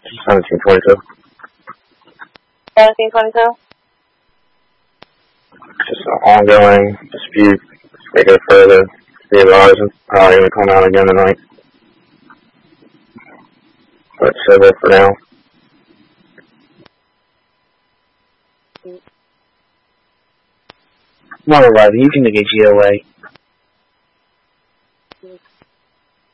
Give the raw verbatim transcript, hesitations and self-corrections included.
seventeen twenty-two. seventeen twenty-two? Just an ongoing dispute. They go further. Be advising. Probably going to come out again tonight. But civil for now. One eleven, you can negate G O A.